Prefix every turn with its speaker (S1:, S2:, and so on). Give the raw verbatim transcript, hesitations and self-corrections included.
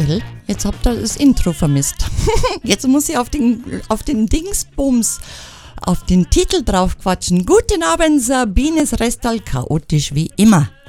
S1: Gell? Jetzt habt ihr das Intro vermisst. Jetzt muss ich auf den, auf den Dingsbums, auf den Titel drauf quatschen. Guten Abend, Sabines Restal, chaotisch wie immer.